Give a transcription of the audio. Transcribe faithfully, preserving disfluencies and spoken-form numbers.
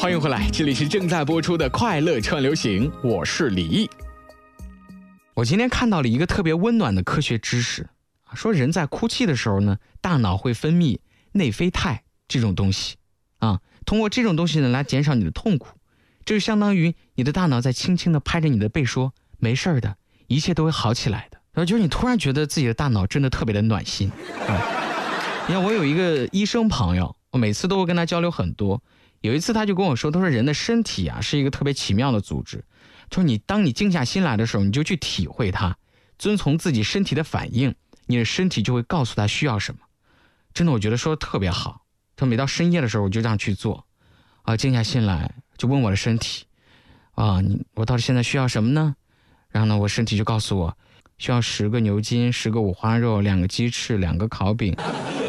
欢迎回来，这里是正在播出的快乐串流行，我是李毅。我今天看到了一个特别温暖的科学知识，说人在哭泣的时候呢，大脑会分泌内啡肽这种东西啊，通过这种东西呢来减少你的痛苦，这就相当于你的大脑在轻轻地拍着你的背说，没事的，一切都会好起来的。然后就是你突然觉得自己的大脑真的特别的暖心啊。你看，我有一个医生朋友，我每次都会跟他交流很多。有一次他就跟我说，他说人的身体啊是一个特别奇妙的组织，就是你当你静下心来的时候，你就去体会它，遵从自己身体的反应，你的身体就会告诉他需要什么。真的，我觉得说的特别好。他每到深夜的时候，我就这样去做啊，静下心来就问我的身体啊，你我到底现在需要什么呢？然后呢，我身体就告诉我需要十个牛筋，十个五花肉，两个鸡翅，两个烤饼，